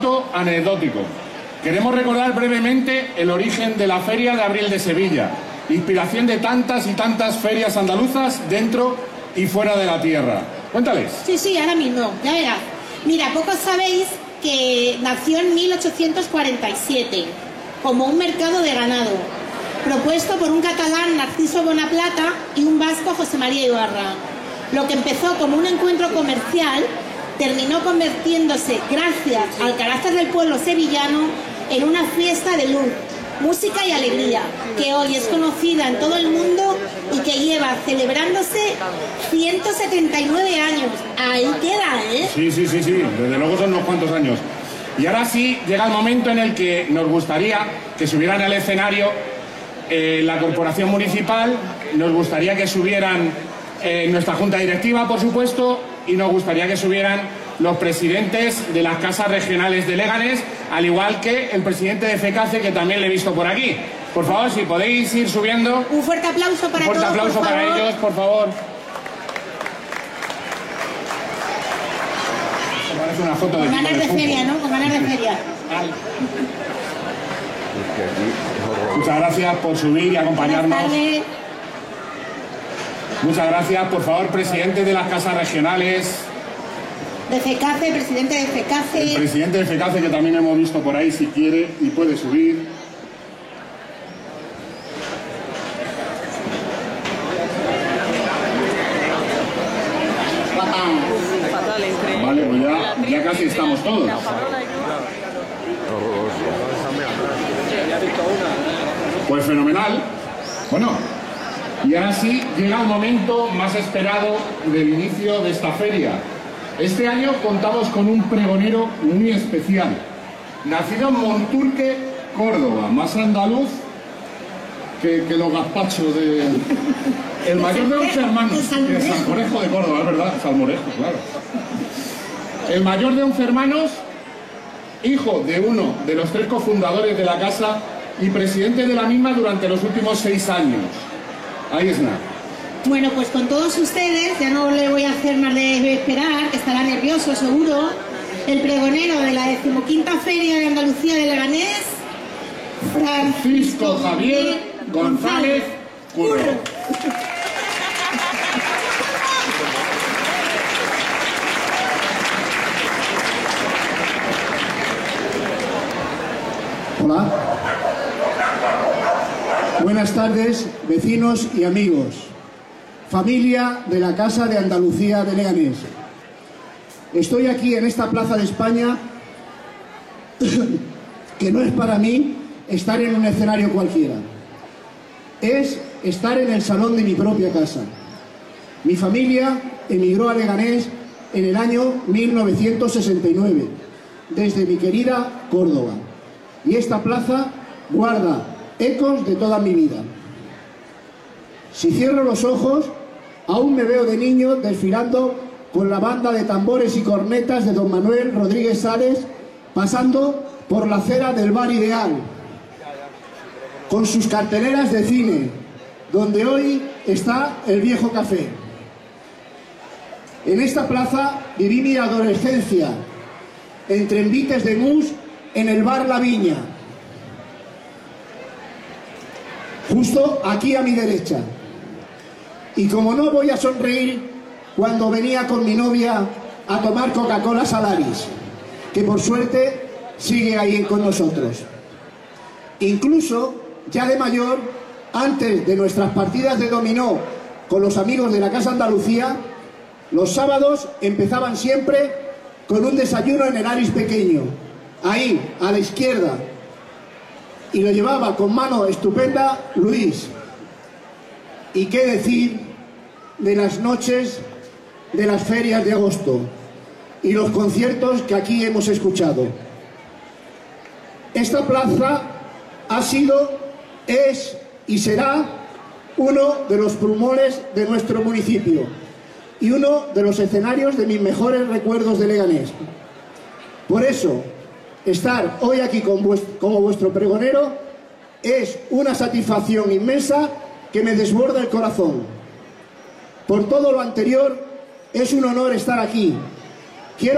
Anecdótico. Queremos recordar brevemente el origen de la Feria de Abril de Sevilla, inspiración de tantas y tantas ferias andaluzas dentro y fuera de la tierra. Cuéntales. Sí, ahora mismo, ya verás. Mira, pocos sabéis que nació en 1847 como un mercado de ganado, propuesto por un catalán, Narciso Bonaplata, y un vasco, José María Ibarra. Lo que empezó como un encuentro comercial terminó convirtiéndose, gracias al carácter del pueblo sevillano, en una fiesta de luz, música y alegría, que hoy es conocida en todo el mundo y que lleva celebrándose 179 años. Ahí queda, ¿eh? Sí, desde luego son unos cuantos años. Y ahora sí llega el momento en el que nos gustaría que subieran al escenario la corporación municipal, nos gustaría que subieran nuestra junta directiva, por supuesto, y nos gustaría que subieran los presidentes de las casas regionales de Leganés, al igual que el presidente de FECACE, que también le he visto por aquí. Por favor, si podéis ir subiendo. Un fuerte aplauso para todos. Un fuerte aplauso para ellos, por favor. Parece una foto de con ganas de feria, ¿no? Con ganas de feria. Muchas gracias por subir y acompañarnos. Buenas tardes. Muchas gracias. Por favor, presidente de las casas regionales. De FECACE, presidente de FECACE. El presidente de FECACE, que también hemos visto por ahí, si quiere y puede subir. Vale, pues ya casi estamos todos. Pues fenomenal. Bueno, y ahora sí llega el momento más esperado del inicio de esta feria. Este año contamos con un pregonero muy especial, nacido en Monturque, Córdoba, más andaluz que los gazpachos de... El mayor de 11 hermanos, de Salmorejo de Córdoba, es verdad, Salmorejo, claro. El mayor de 11 hermanos, hijo de uno de los 3 cofundadores de la casa y presidente de la misma durante los últimos 6 años. Ahí es nada. Bueno, pues con todos ustedes, ya no le voy a hacer más de esperar, que estará nervioso seguro, el pregonero de la 15ª Feria de Andalucía de Leganés, Francisco Javier González Curro. Hola. Buenas tardes, vecinos y amigos. Familia de la Casa de Andalucía de Leganés. Estoy aquí en esta plaza de España, que no es para mí estar en un escenario cualquiera. Es estar en el salón de mi propia casa. Mi familia emigró a Leganés en el año 1969, desde mi querida Córdoba. Y esta plaza guarda ecos de toda mi vida. Si cierro los ojos, aún me veo de niño desfilando con la banda de tambores y cornetas de don Manuel Rodríguez Sales, pasando por la acera del Bar Ideal, con sus carteleras de cine, donde hoy está el Viejo Café. En esta plaza viví mi adolescencia, entre envites de mus en el bar La Viña, justo aquí a mi derecha. Y como no voy a sonreír cuando venía con mi novia a tomar Coca-Cola Salaris, que por suerte sigue ahí con nosotros. Incluso, ya de mayor, antes de nuestras partidas de dominó con los amigos de la Casa Andalucía, los sábados empezaban siempre con un desayuno en el Aris pequeño, ahí, a la izquierda, y lo llevaba con mano estupenda Luis. Y qué decir de las noches de las ferias de agosto y los conciertos que aquí hemos escuchado. Esta plaza ha sido, es y será uno de los pulmones de nuestro municipio y uno de los escenarios de mis mejores recuerdos de Leganés. Por eso, estar hoy aquí como vuestro pregonero es una satisfacción inmensa que me desborda el corazón. Por todo lo anterior, es un honor estar aquí,